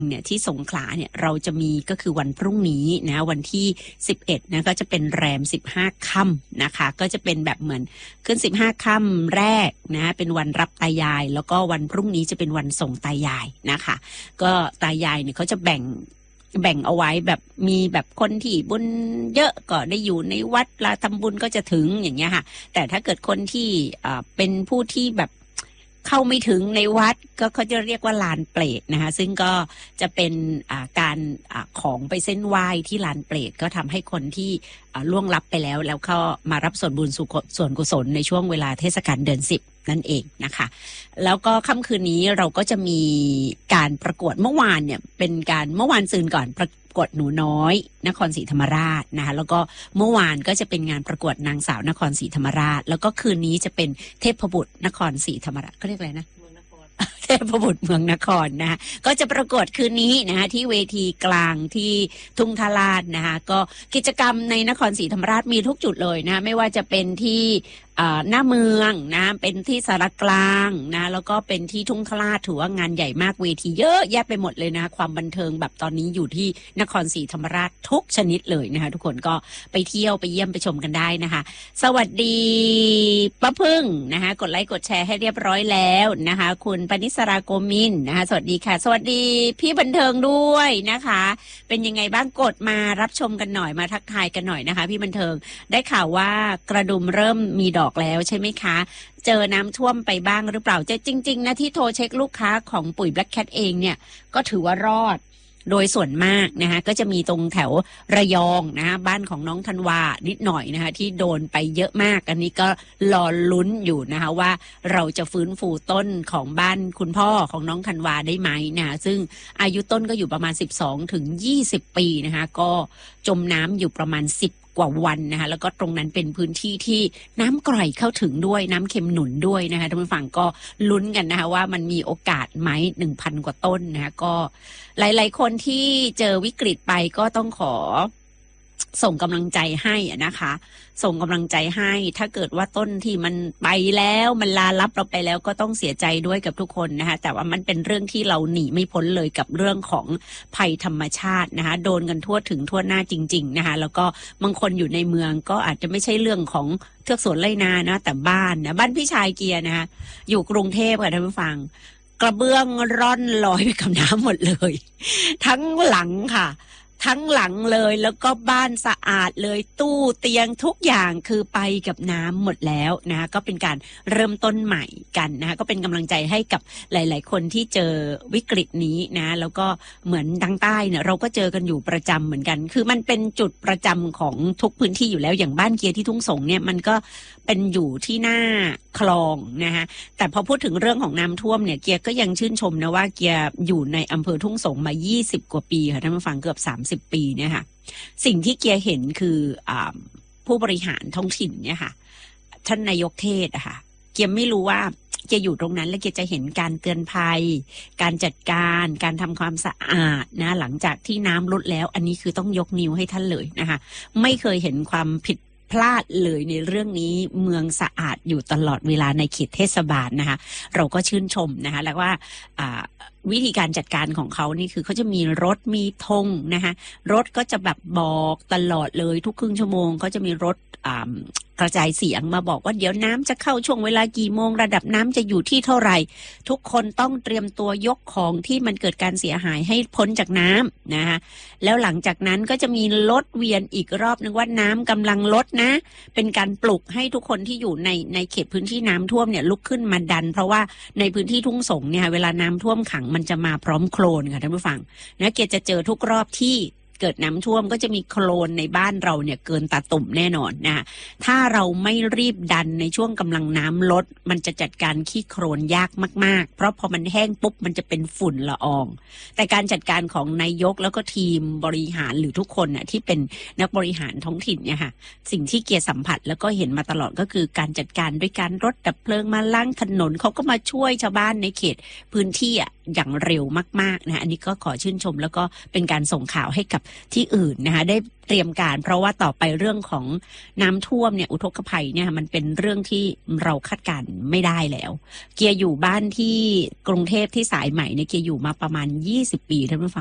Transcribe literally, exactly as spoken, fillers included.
เนี่ยที่สงขลาเนี่ยเราจะมีก็คือวันพรุ่งนี้นะวันที่สิบเอ็ดนะก็จะเป็นแรมสิบห้าค่ำนะคะก็จะเป็นแบบเหมือนขึ้นสิบห้าค่ำแรกนะเป็นวันรับตายายแล้วก็วันพรุ่งนี้จะเป็นวันส่งตายายนะคะก็ตายายเนี่ยเขาจะแบ่งแบ่งเอาไว้แบบมีแบบคนที่บุญเยอะก็ได้อยู่ในวัดลาทำบุญก็จะถึงอย่างเงี้ยค่ะแต่ถ้าเกิดคนที่อ่าเป็นผู้ที่แบบเข้าไม่ถึงในวัดก็เขาจะเรียกว่าลานเปรตนะคะซึ่งก็จะเป็นการของไปเส้นไหว้ที่ลานเปรตก็ทำให้คนที่ล่วงลับไปแล้วแล้วก็มารับส่วนบุญส่วนกุศลในช่วงเวลาเทศกาลเดือนสิบนั่นเองนะคะแล้วก็ค่ำคืนนี้เราก็จะมีการประกวดเมื่อวานเนี่ยเป็นการเมื่อวานซืนก่อนประกวดหนูน้อยนครศรีธรรมราชนะคะแล้วก็เมื่อวานก็จะเป็นงานประกวดนางสาวนครศรีธรรมราชแล้วก็คืนนี้จะเป็นเทพบุตรนครศรีธรรมราชเขาเรียกอะไรนะเทพบุตรเมืองนครนะคะก็จะประกวดคืนนี้นะคะที่เวทีกลางที่ทุ่งทาราชนะคะก็กิจกรรมในนครศรีธรรมราชมีทุกจุดเลยนะไม่ว่าจะเป็นที่หน้าเมืองนะเป็นที่สารกลางนะแล้วก็เป็นที่ทุ่งทาราชถือว่างานใหญ่มากเวทีเยอะแยะไปหมดเลยนะความบันเทิงแบบตอนนี้อยู่ที่นครศรีธรรมราชทุกชนิดเลยนะคะทุกคนก็ไปเที่ยวไปเยี่ยมไปชมกันได้นะคะสวัสดีป้าพึ่งนะคะกดไลค์กดแชร์ให้เรียบร้อยแล้วนะคะคุณปณิสราโกมินนะคะสวัสดีค่ะสวัสดีพี่บันเทิงด้วยนะคะเป็นยังไงบ้างกดมารับชมกันหน่อยมาทักทายกันหน่อยนะคะพี่บันเทิงได้ข่าวว่ากระดุมเริ่มมีดอกแล้วใช่ไหมคะเจอน้ำท่วมไปบ้างหรือเปล่าจริงๆนะที่โทรเช็คลูกค้าของปุ๋ย Black Cat เองเนี่ยก็ถือว่ารอดโดยส่วนมากนะคะก็จะมีตรงแถวระยองนะคะบ้านของน้องธันวานิดหน่อยนะคะที่โดนไปเยอะมากอันนี้ก็รอลุ้นอยู่นะคะว่าเราจะฟื้นฟูต้นของบ้านคุณพ่อของน้องธันวาได้ไหมนะคะซึ่งอายุต้นก็อยู่ประมาณสิบสองถึงยี่สิบปีนะคะก็จมน้ำอยู่ประมาณสิบกว่าวันนะคะแล้วก็ตรงนั้นเป็นพื้นที่ที่น้ำกร่อยเข้าถึงด้วยน้ำเค็มหนุนด้วยนะคะท่านผู้ฟังก็ลุ้นกันนะคะว่ามันมีโอกาสไหม หนึ่งพัน กว่าต้นนะคะก็หลายๆคนที่เจอวิกฤตไปก็ต้องขอส่งกำลังใจให้นะคะส่งกำลังใจให้ถ้าเกิดว่าต้นที่มันไปแล้วมันลาลับเราไปแล้วก็ต้องเสียใจด้วยกับทุกคนนะคะแต่ว่ามันเป็นเรื่องที่เราหนีไม่พ้นเลยกับเรื่องของภัยธรรมชาตินะคะโดนกันทั่วถึงทั่วหน้าจริงๆนะคะแล้วก็บางคนอยู่ในเมืองก็อาจจะไม่ใช่เรื่องของเทือกสวนไร่นานะแต่บ้านนะบ้านพี่ชายเกียร์นะคะอยู่กรุงเทพค่ะท่านผู้ฟังกระเบื้องร่อนลอยไปกับน้ำหมดเลยทั้งหลังค่ะทั้งหลังเลยแล้วก็บ้านสะอาดเลยตู้เตียงทุกอย่างคือไปกับน้ำหมดแล้วนะก็เป็นการเริ่มต้นใหม่กันนะก็เป็นกำลังใจให้กับหลายๆคนที่เจอวิกฤตนี้นะแล้วก็เหมือนทางใต้เนี่ยเราก็เจอกันอยู่ประจำเหมือนกันคือมันเป็นจุดประจำของทุกพื้นที่อยู่แล้วอย่างบ้านเกียร์ที่ทุ่งสงเนี่ยมันก็เป็นอยู่ที่หน้าคลองนะคะแต่พอพูดถึงเรื่องของน้ำท่วมเนี่ยเกียร์ก็ยังชื่นชมนะว่าเกียร์อยู่ในอำเภอทุ่งสงมายี่สิบกว่าปีค่ะท่านผู้ฟังเกือบสามสิบปีเนี่ยค่ะสิ่งที่เกียร์เห็นคืออ่าผู้บริหารท้องถิ่นเนี่ยค่ะท่านนายกเทศอะค่ะเกียร์ไม่รู้ว่าเกียร์อยู่ตรงนั้นแล้วเกียร์จะเห็นการเตือนภัยการจัดการการทำความสะอาดนะหลังจากที่น้ำลดแล้วอันนี้คือต้องยกนิ้วให้ท่านเลยนะคะไม่เคยเห็นความผิดพลาดเลยในเรื่องนี้เมืองสะอาดอยู่ตลอดเวลาในเขตเทศบาลนะคะเราก็ชื่นชมนะคะแล้วว่าวิธีการจัดการของเขานี่คือเขาจะมีรถมีธงนะคะรถก็จะแบบบอกตลอดเลยทุกครึ่งชั่วโมงเขาจะมีรถกระจายเสียงมาบอกว่าเดี๋ยวน้ำจะเข้าช่วงเวลากี่โมงระดับน้ำจะอยู่ที่เท่าไหร่ทุกคนต้องเตรียมตัวยกของที่มันเกิดการเสียหายให้พ้นจากน้ำนะคะแล้วหลังจากนั้นก็จะมีรถเวียนอีกรอบนึงว่าน้ำกำลังลดนะเป็นการปลุกให้ทุกคนที่อยู่ในในเขตพื้นที่น้ำท่วมเนี่ยลุกขึ้นมาดันเพราะว่าในพื้นที่ทุ่งสงเนี่ยเวลาน้ำท่วมขังมันจะมาพร้อมโคลนค่ะท่านผู้ฟังนะเกจะเจอทุกรอบที่เกิดน้ำท่วมก็จะมีโคลนในบ้านเราเนี่ยเกินตาตุ่มแน่นอนนะถ้าเราไม่รีบดันในช่วงกำลังน้ำลดมันจะจัดการขี้โคลนยากมากๆเพราะพอมันแห้งปุ๊บมันจะเป็นฝุ่นละอองแต่การจัดการของนายกแล้วก็ทีมบริหารหรือทุกคนน่ะที่เป็นนักบริหารท้องถิ่นเนี่ยค่ะสิ่งที่เกียร์สัมผัสแล้วก็เห็นมาตลอดก็คือการจัดการด้วยการรถดับเพลิงมาล้างถนนเขาก็มาช่วยชาวบ้านในเขตพื้นที่อ่ะอย่างเร็วมากๆนะอันนี้ก็ขอชื่นชมแล้วก็เป็นการส่งข่าวให้กับที่อื่นนะคะได้เตรียมการเพราะว่าต่อไปเรื่องของน้ำท่วมเนี่ยอุทกภัยเนี่ยมันเป็นเรื่องที่เราคาดการณ์ไม่ได้แล้วเกียร์อยู่บ้านที่กรุงเทพที่สายใหม่เนี่ยเกียร์อยู่มาประมาณยี่สิบปีท่านผู้ฟัง